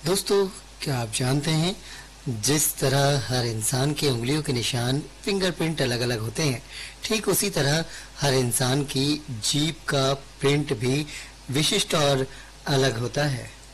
दोस्तों, क्या आप जानते हैं जिस तरह हर इंसान के उंगलियों के निशान फिंगरप्रिंट अलग अलग होते हैं, ठीक उसी तरह हर इंसान की जीभ का प्रिंट भी विशिष्ट और अलग होता है।